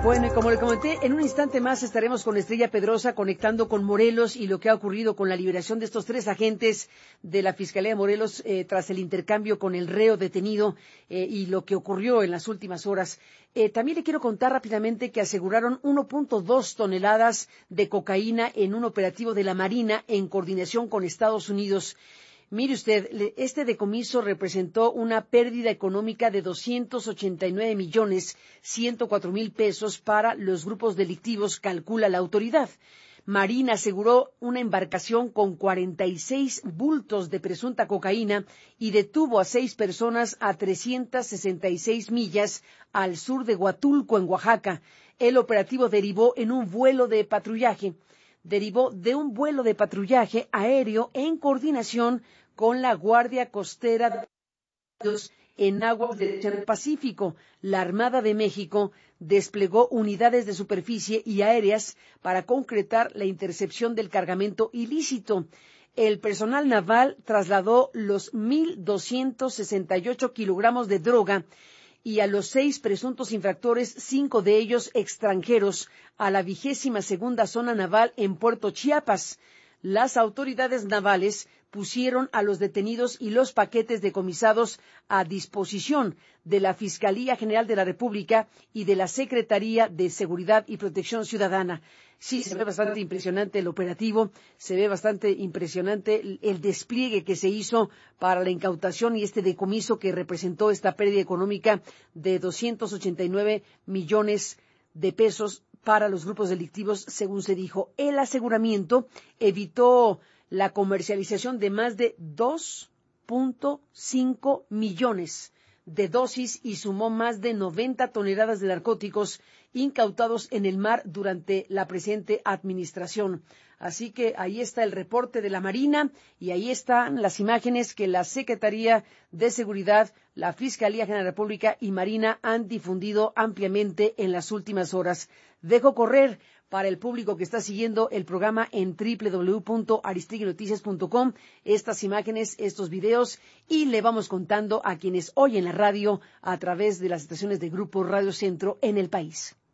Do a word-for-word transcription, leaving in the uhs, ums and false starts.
Bueno, y como le comenté, en un instante más estaremos con Estrella Pedrosa conectando con Morelos y lo que ha ocurrido con la liberación de estos tres agentes de la Fiscalía de Morelos eh, tras el intercambio con el reo detenido eh, y lo que ocurrió en las últimas horas. Eh, también le quiero contar rápidamente que aseguraron uno punto dos toneladas de cocaína en un operativo de la Marina en coordinación con Estados Unidos. Mire usted, este decomiso representó una pérdida económica de doscientos ochenta y nueve millones ciento cuatro mil pesos para los grupos delictivos, calcula la autoridad. Marina aseguró una embarcación con cuarenta y seis bultos de presunta cocaína y detuvo a seis personas a trescientas sesenta y seis millas al sur de Huatulco, en Oaxaca. El operativo derivó en un vuelo de patrullaje. derivó de un vuelo de patrullaje aéreo en coordinación con la Guardia Costera en aguas del Pacífico. La Armada de México desplegó unidades de superficie y aéreas para concretar la intercepción del cargamento ilícito. El personal naval trasladó los mil doscientos sesenta y ocho kilogramos de droga y a los seis presuntos infractores, cinco de ellos extranjeros, a la vigésima segunda zona naval en Puerto Chiapas. Las autoridades navales pusieron a los detenidos y los paquetes decomisados a disposición de la Fiscalía General de la República y de la Secretaría de Seguridad y Protección Ciudadana. Sí, se ve bastante impresionante el operativo, se ve bastante impresionante el, el despliegue que se hizo para la incautación y este decomiso que representó esta pérdida económica de doscientos ochenta y nueve millones de pesos para los grupos delictivos, según se dijo. El aseguramiento evitó la comercialización de más de dos punto cinco millones de dosis y sumó más de noventa toneladas de narcóticos incautados en el mar durante la presente administración. Así que ahí está el reporte de la Marina y ahí están las imágenes que la Secretaría de Seguridad, la Fiscalía General de la República y Marina han difundido ampliamente en las últimas horas. Dejo correr para el público que está siguiendo el programa en doble u doble u doble u punto aristiguinoticias punto com estas imágenes, estos videos, y le vamos contando a quienes oyen la radio a través de las estaciones de Grupo Radio Centro en el país.